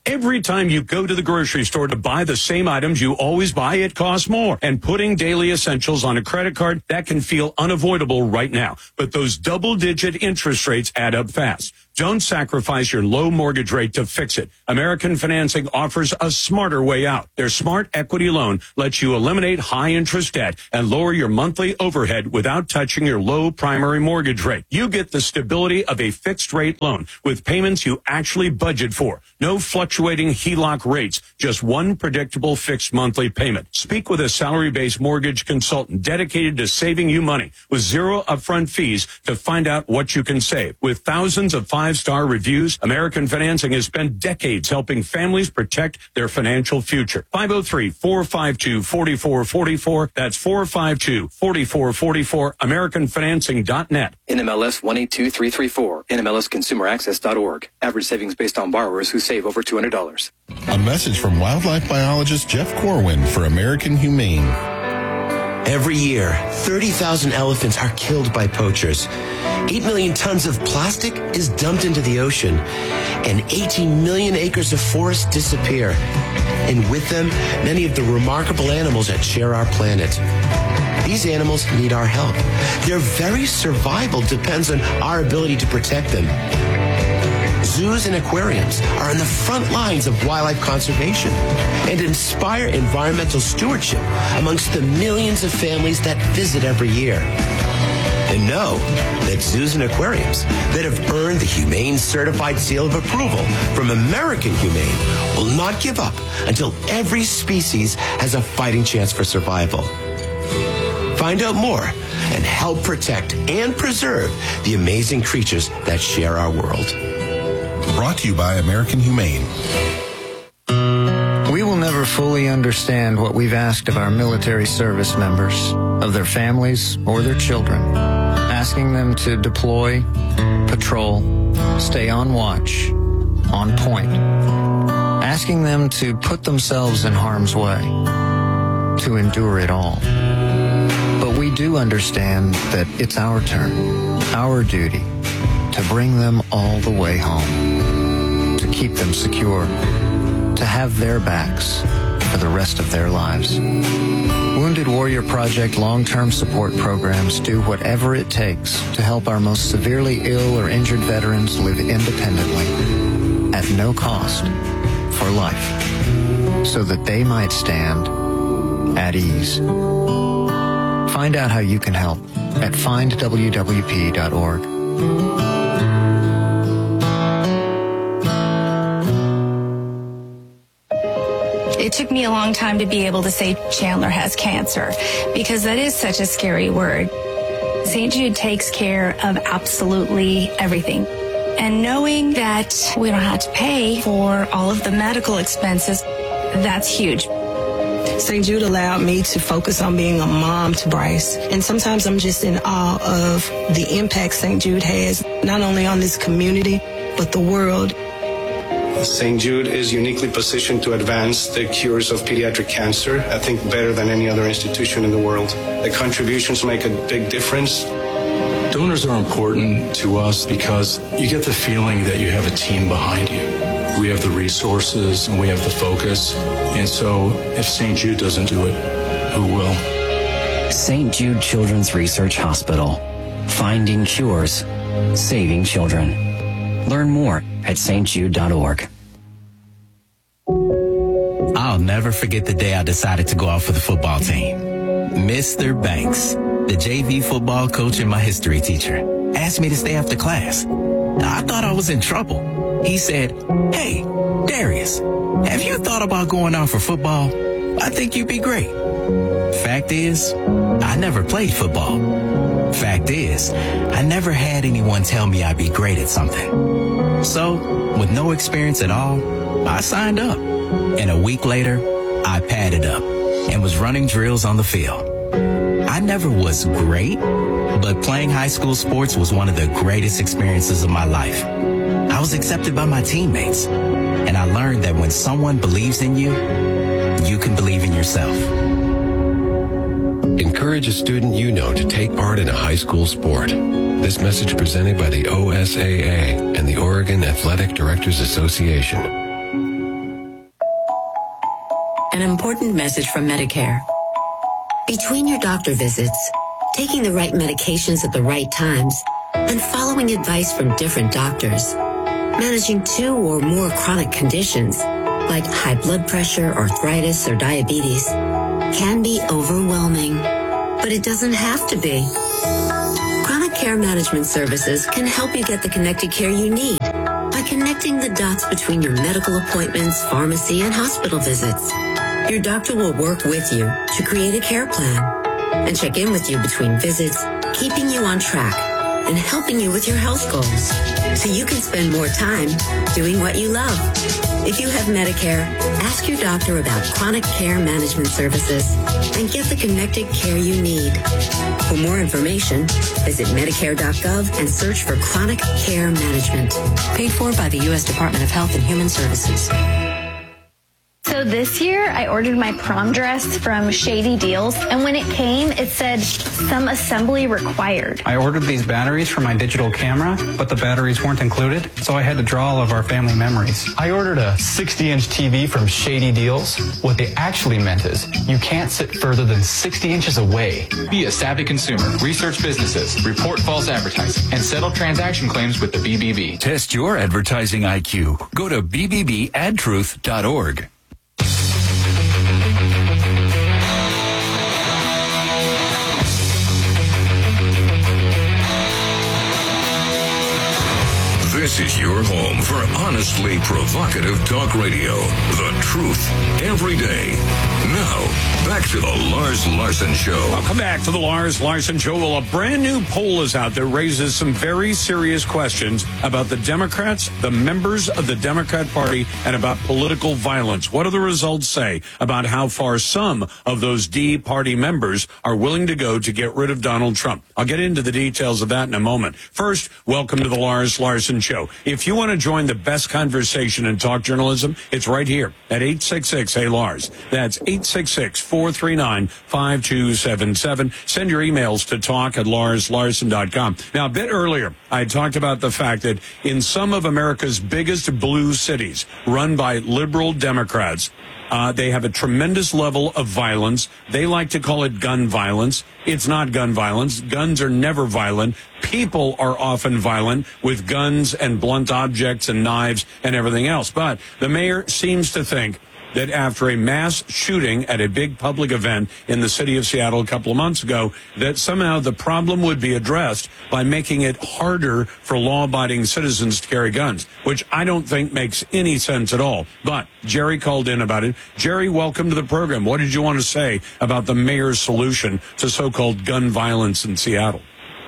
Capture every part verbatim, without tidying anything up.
Every time you go to the grocery store to buy the same items you always buy, it costs more. And putting daily essentials on a credit card, that can feel unavoidable right now. But those double-digit interest rates add up fast. Don't sacrifice your low mortgage rate to fix it. American Financing offers a smarter way out. Their Smart Equity Loan lets you eliminate high-interest debt and lower your monthly overhead without touching your low primary mortgage rate. You get the stability of a fixed-rate loan with payments you actually budget for. No fluctuating H E L O C rates, just one predictable fixed monthly payment. Speak with a salary-based mortgage consultant dedicated to saving you money with zero upfront fees to find out what you can save. With thousands of five-star reviews, American Financing has spent decades helping families protect their financial future. five oh three, four five two, four four four four. That's four five two, four four four four. American Financing dot net. N M L S one eight two three three four. N M L S consumer access dot org. Average savings based on borrowers who save over two hundred dollars. A message from wildlife biologist Jeff Corwin for American Humane. Every year, thirty thousand elephants are killed by poachers. eight million tons of plastic is dumped into the ocean, and eighteen million acres of forest disappear. And with them, many of the remarkable animals that share our planet. These animals need our help. Their very survival depends on our ability to protect them. Zoos and aquariums are on the front lines of wildlife conservation and inspire environmental stewardship amongst the millions of families that visit every year. And know that zoos and aquariums that have earned the Humane Certified Seal of Approval from American Humane will not give up until every species has a fighting chance for survival. Find out more and help protect and preserve the amazing creatures that share our world. Brought to you by American Humane. We will never fully understand what we've asked of our military service members, of their families or their children, asking them to deploy, patrol, stay on watch, on point, asking them to put themselves in harm's way, to endure it all. But we do understand that it's our turn, our duty, to bring them all the way home, to keep them secure, to have their backs for the rest of their lives. Wounded Warrior Project long-term support programs do whatever it takes to help our most severely ill or injured veterans live independently, at no cost, for life, so that they might stand at ease. Find out how you can help at find w w p dot org. It took me a long time to be able to say Chandler has cancer because that is such a scary word. Saint Jude takes care of absolutely everything. And knowing that we don't have to pay for all of the medical expenses, that's huge. Saint Jude allowed me to focus on being a mom to Bryce. And sometimes I'm just in awe of the impact Saint Jude has, not only on this community, but the world. Saint Jude is uniquely positioned to advance the cures of pediatric cancer, I think better than any other institution in the world. The contributions make a big difference. Donors are important to us because you get the feeling that you have a team behind you. We have the resources and we have the focus. And so if Saint Jude doesn't do it, who will? Saint Jude Children's Research Hospital. Finding cures, saving children. Learn more at st jude dot org. I'll never forget the day I decided to go out for the football team. Mister Banks, the J V football coach and my history teacher, asked me to stay after class. I thought I was in trouble. He said, "Hey, Darius, have you thought about going out for football? I think you'd be great." Fact is, I never played football. Fact is, I never had anyone tell me I'd be great at something. So, with no experience at all, I signed up. And a week later, I padded up and was running drills on the field. I never was great, but playing high school sports was one of the greatest experiences of my life. I was accepted by my teammates, and I learned that when someone believes in you, you can believe in yourself. Encourage a student you know to take part in a high school sport. This message presented by the O S A A and the Oregon Athletic Directors Association. An important message from Medicare. Between your doctor visits, taking the right medications at the right times, and following advice from different doctors, managing two or more chronic conditions, like high blood pressure, arthritis, or diabetes, can be overwhelming. But it doesn't have to be. Chronic Care Management Services can help you get the connected care you need by connecting the dots between your medical appointments, pharmacy, and hospital visits. Your doctor will work with you to create a care plan and check in with you between visits, keeping you on track and helping you with your health goals so you can spend more time doing what you love. If you have Medicare, ask your doctor about Chronic Care Management Services and get the connected care you need. For more information, visit Medicare dot gov and search for Chronic Care Management. Paid for by the U S Department of Health and Human Services. So this year, I ordered my prom dress from Shady Deals, and when it came, it said, some assembly required. I ordered these batteries for my digital camera, but the batteries weren't included, so I had to draw all of our family memories. I ordered a sixty inch T V from Shady Deals. What they actually meant is, you can't sit further than sixty inches away. Be a savvy consumer, research businesses, report false advertising, and settle transaction claims with the B B B. Test your advertising I Q. Go to b b b ad truth dot org. This is your home for honestly provocative talk radio. The truth every day. Now, back to the Lars Larson Show. Welcome back to the Lars Larson Show. Well, a brand new poll is out that raises some very serious questions about the Democrats, the members of the Democrat Party, and about political violence. What do the results say about how far some of those D party members are willing to go to get rid of Donald Trump? I'll get into the details of that in a moment. First, welcome to the Lars Larson Show. If you want to join the best conversation in talk journalism, it's right here at eight six six, hey Lars. That's eight six six, four three nine, five two seven seven. Send your emails to talk at lars larson dot com. Now, a bit earlier, I talked about the fact that in some of America's biggest blue cities, run by liberal Democrats, Uh, they have a tremendous level of violence. They like to call it gun violence. It's not gun violence. Guns are never violent. People are often violent with guns and blunt objects and knives and everything else. But the mayor seems to think that after a mass shooting at a big public event in the city of Seattle a couple of months ago, that somehow the problem would be addressed by making it harder for law-abiding citizens to carry guns, which I don't think makes any sense at all. But Jerry called in about it. Jerry, welcome to the program. What did you want to say about the mayor's solution to so-called gun violence in Seattle?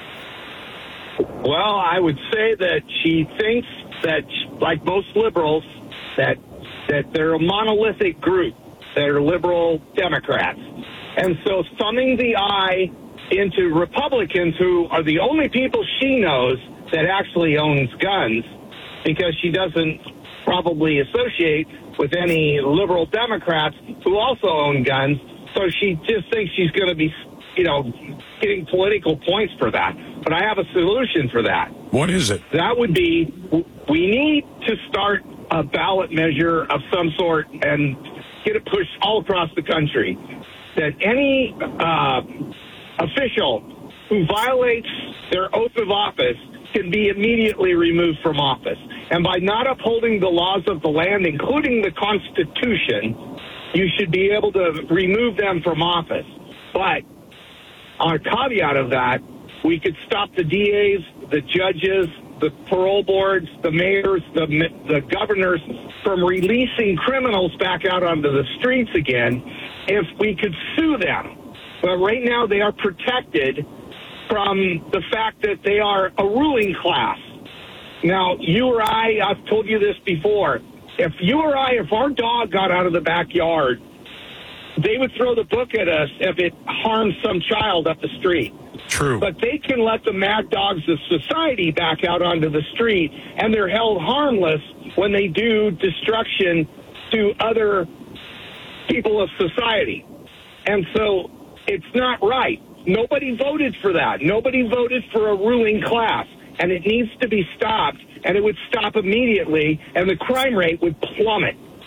Well, I would say that she thinks that, like most liberals, that that they're a monolithic group. They're liberal Democrats. And so thumbing the eye into Republicans, who are the only people she knows that actually owns guns, because she doesn't probably associate with any liberal Democrats who also own guns. So she just thinks she's going to be, you know, getting political points for that. But I have a solution for that. What is it? That would be, we need to start a ballot measure of some sort and get it pushed all across the country, that any uh, official who violates their oath of office can be immediately removed from office. And by not upholding the laws of the land, including the Constitution, you should be able to remove them from office. But on a caveat of that, we could stop the D As, the judges, the parole boards, the mayors, the the governors from releasing criminals back out onto the streets again if we could sue them. But right now they are protected from the fact that they are a ruling class. Now, you or I, I've told you this before, if you or I, if our dog got out of the backyard, they would throw the book at us if it harmed some child up the street. True. But they can let the mad dogs of society back out onto the street, and they're held harmless when they do destruction to other people of society. And so it's not right. Nobody voted for that. Nobody voted for a ruling class, and it needs to be stopped, and it would stop immediately, and the crime rate would plummet.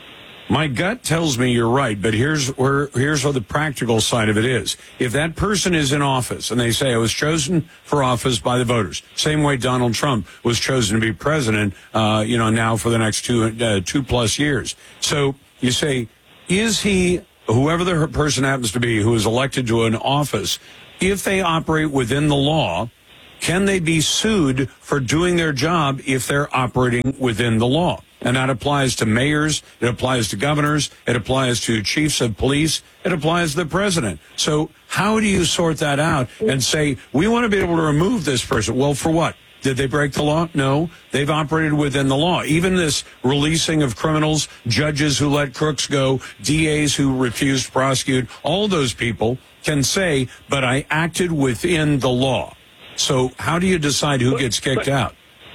My gut tells me you're right, but here's where here's where the practical side of it is. If that person is in office and they say I was chosen for office by the voters, same way Donald Trump was chosen to be president, uh, you know, now for the next two uh, two plus years. So you say, is he, whoever the person happens to be who is elected to an office, if they operate within the law, can they be sued for doing their job if they're operating within the law? And that applies to mayors, it applies to governors, it applies to chiefs of police, it applies to the president. So how do you sort that out and say, we want to be able to remove this person? Well, for what? Did they break the law? No, they've operated within the law. Even this releasing of criminals, judges who let crooks go, D As who refused to prosecute, all those people can say, but I acted within the law. So how do you decide who gets kicked out?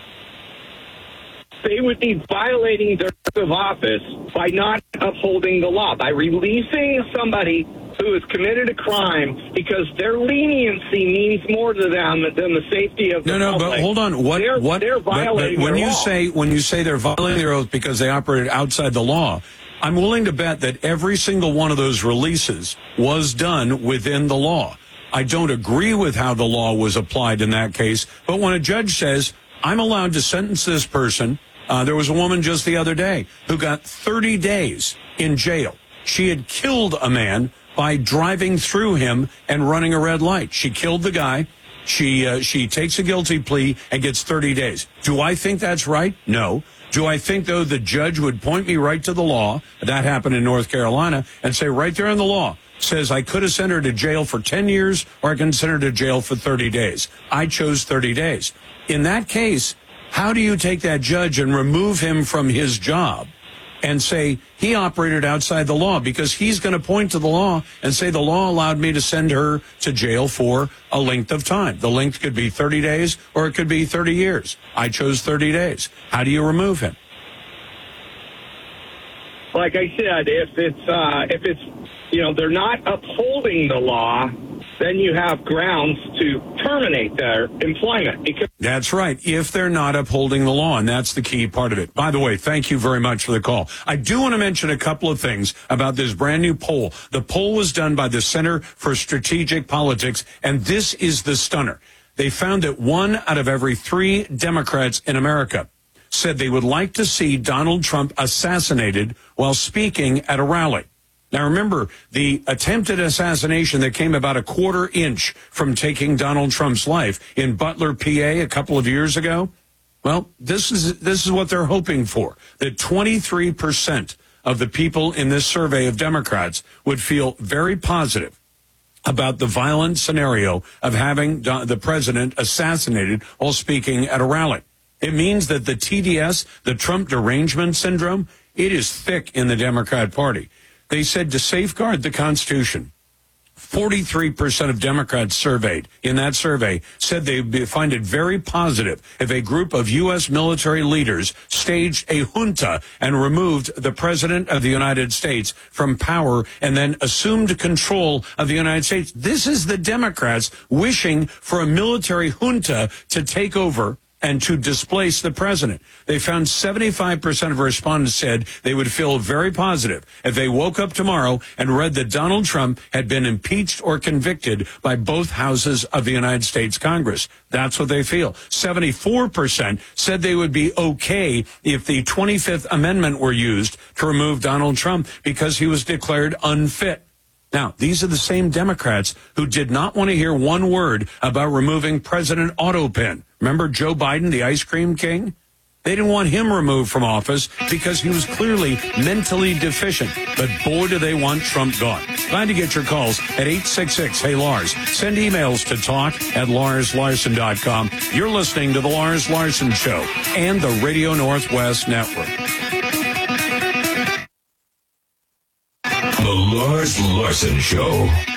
They would be violating their oath of office by not upholding the law, by releasing somebody who has committed a crime because their leniency means more to them than the safety of the no, no, public. but hold on. What? They're, what? they're but- violating but when their you law. say when you say they're violating their oath because they operated outside the law, I'm willing to bet that every single one of those releases was done within the law. I don't agree with how the law was applied in that case, but when a judge says, I'm allowed to sentence this person, uh, there was a woman just the other day who got thirty days in jail. She had killed a man by driving through him and running a red light. She killed the guy. She, uh, she takes a guilty plea and gets thirty days. Do I think that's right? No. Do I think, though, the judge would point me right to the law, that happened in North Carolina, and say right there in the law, says I could have sent her to jail for ten years or I can send her to jail for thirty days. I chose thirty days. In that case, how do you take that judge and remove him from his job and say he operated outside the law? Because he's going to point to the law and say the law allowed me to send her to jail for a length of time. The length could be thirty days or it could be thirty years. I chose thirty days. How do you remove him? Like I said, if it's uh, if it's you know they're not upholding the law, then you have grounds to terminate their employment. Because That's right, if they're not upholding the law, and that's the key part of it. By the way, thank you very much for the call. I do want to mention a couple of things about this brand new poll. The poll was done by the Center for Strategic Politics, and this is the stunner. They found that one out of every three Democrats in America said they would like to see Donald Trump assassinated while speaking at a rally. Now, remember, the attempted assassination that came about a quarter inch from taking Donald Trump's life in Butler, P A, a couple of years ago? Well, this is this is what they're hoping for, that twenty-three percent of the people in this survey of Democrats would feel very positive about the violent scenario of having the president assassinated while speaking at a rally. It means that the T D S, the Trump derangement syndrome, it is thick in the Democrat Party. They said to safeguard the Constitution, forty-three percent of Democrats surveyed in that survey said they would find it very positive if a group of U S military leaders staged a junta and removed the president of the United States from power and then assumed control of the United States. This is the Democrats wishing for a military junta to take over and to displace the president. They found seventy-five percent of respondents said they would feel very positive if they woke up tomorrow and read that Donald Trump had been impeached or convicted by both houses of the United States Congress. That's what they feel. seventy-four percent said they would be okay if the twenty-fifth Amendment were used to remove Donald Trump because he was declared unfit. Now, these are the same Democrats who did not want to hear one word about removing President Autopin. Remember Joe Biden, the ice cream king? They didn't want him removed from office because he was clearly mentally deficient. But boy, do they want Trump gone. Glad to get your calls at eight six six, hey Lars. Send emails to talk at lars larson dot com. You're listening to The Lars Larson Show and the Radio Northwest Network. The Lars Larson Show.